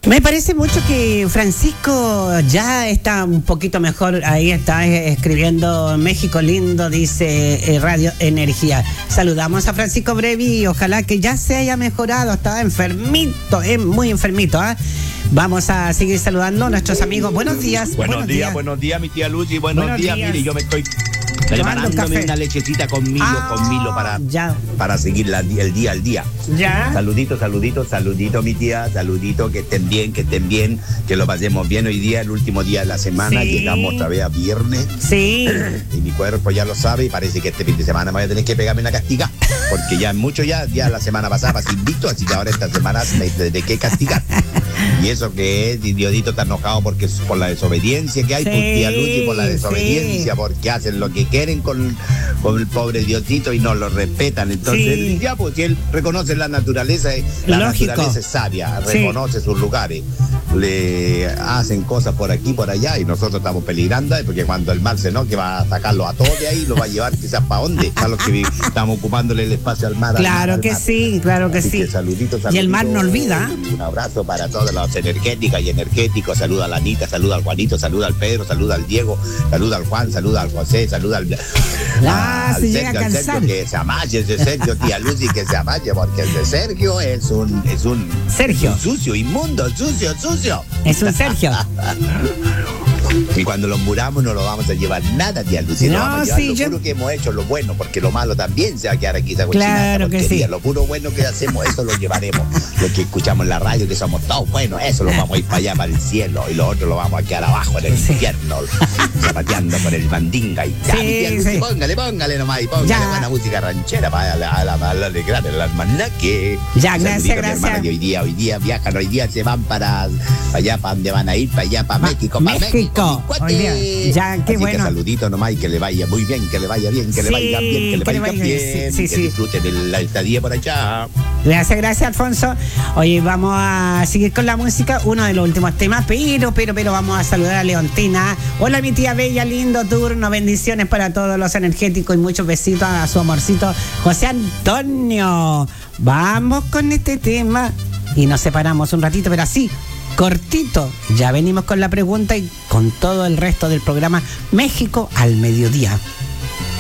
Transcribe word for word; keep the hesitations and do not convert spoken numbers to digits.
Me parece mucho que Francisco ya está un poquito mejor. Ahí está escribiendo México lindo, dice eh, Radio Energía. Saludamos a Francisco Brevi y ojalá que ya se haya mejorado. Estaba enfermito, es eh, muy enfermito. ¿eh? Vamos a seguir saludando a nuestros amigos. Buenos días. Buenos, buenos días, días, buenos días, mi tía Lucy. Buenos, buenos días. días, mire, yo me estoy preparándome una lechecita con Milo, ah, con Milo para, para seguir la, el día al día. Ya. Saludito, saludito, saludito, mi tía, saludito, que estén bien, que estén bien, que lo pasemos bien hoy día, el último día de la semana, sí. Llegamos otra vez a viernes. Sí. Y mi cuerpo ya lo sabe y parece que este fin de semana me voy a tener que pegarme una castiga, porque ya mucho ya, ya la semana pasada pasé invicto, así que ahora esta semana me de qué castigar. Y eso que es, Diosito está enojado porque por la desobediencia que hay, sí, por tía Lucy, por la desobediencia, sí. Porque hacen lo que quieren con, con el pobre Diosito y no lo respetan. Entonces, sí. Ya pues si él reconoce la naturaleza, la Lógico. naturaleza es sabia, reconoce sí. sus lugares, le hacen cosas por aquí, por allá, y nosotros estamos peligrando, porque cuando el mar se enoje va a sacarlo a todos de ahí, lo va a llevar quizás para dónde, a los que estamos ocupándole el espacio al mar. Claro al mar, que al mar. sí, claro que Así sí. Que saludito, saludito, y el mar no olvida. Un abrazo para todos los energéticas y energéticos. Saluda a la Anita, saluda al Juanito, saluda al Pedro, saluda al Diego, saluda al Juan, saluda al José, saluda al, ah, al, Sergio, al Sergio, que se amalle, ese Sergio, tía Lucy, que se amalle, porque el de Sergio es un, es un Sergio, un sucio, inmundo, sucio, sucio. Es un Sergio. Y cuando lo muramos no lo vamos a llevar nada, tía Lucy. No, no vamos a llevar sí, lo yo... puro que hemos hecho, lo bueno, porque lo malo también se va a quedar aquí. Esa claro que sí. Lo puro bueno que hacemos, eso lo llevaremos. Lo que escuchamos en la radio, que somos todos buenos, eso lo vamos a ir para allá, para el cielo. Y lo otro lo vamos a quedar abajo en el sí. infierno, zapateando por el mandinga. Y ya, sí, tía Lucy, sí. póngale, póngale nomás. Y póngale ya. buena música ranchera para alegrar el almanaque. Ya, gracias, gracias. Que hoy día, hoy día viajan, hoy día se van para, para allá, para donde van a ir, para allá, para Ma México, para México. México. Hoy día. Ya, qué Así bueno. Que saludito nomás y que le vaya muy bien, que le vaya bien, que sí, le vaya bien, que le vaya, vaya bien, bien sí, sí, que sí. disfruten de la estadía por allá. Gracias, gracias, Alfonso. Oye, vamos a seguir con la música, uno de los últimos temas, pero, pero, pero vamos a saludar a Leontina. Hola, mi tía bella, lindo turno, bendiciones para todos los energéticos y muchos besitos a su amorcito José Antonio. Vamos con este tema y nos separamos un ratito, pero así, cortito. Ya venimos con la pregunta y con todo el resto del programa México al mediodía.